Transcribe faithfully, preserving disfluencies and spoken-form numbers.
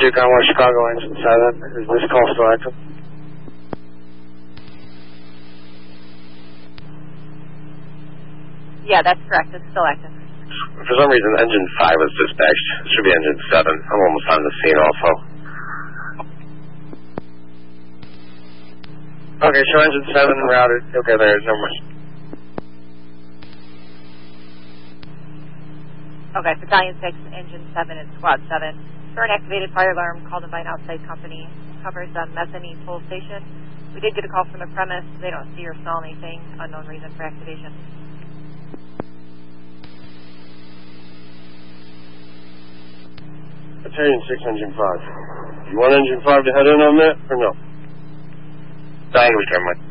Yukon West Chicago, engine seven. Is this call still active? Yeah, that's correct. It's still active. For some reason, engine five was dispatched. It should be engine seven. I'm almost on the scene also. Okay, show engine seven routed. Okay, there, no more. Okay, Battalion six, engine seven, and squad seven. For an activated fire alarm called in by an outside company, covers the mezzanine toll station. We did get a call from the premise. They don't see or smell anything. Unknown reason for activation. Battalion six, engine five. You want engine five to head in on that, or no? Language, German.